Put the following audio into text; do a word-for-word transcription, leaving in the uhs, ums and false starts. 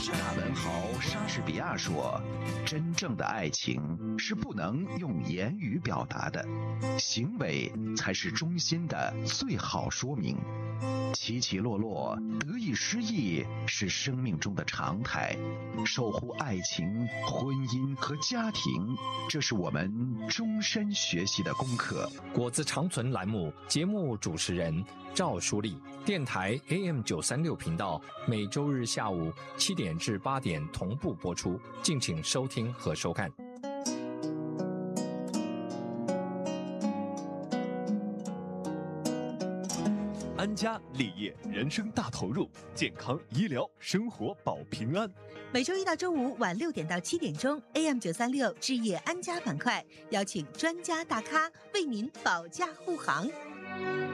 大文豪莎士比亚说：“真正的爱情是不能用言语表达的，行为才是衷心的最好说明。起起落落，得意失意是生命中的常态。守护爱情、婚姻和家庭，这是我们终身学习的功课。” 果子长存栏目节目主持人赵淑丽，电台 A M 九三六频道，每周日下午七点至八点同步播出，敬请收听和收看。 安家立业，人生大投入，健康医疗生活保平安。 每周一到周五晚六点到七点钟 ，A M 九三六置业安家板块，邀请专家大咖为您保驾护航。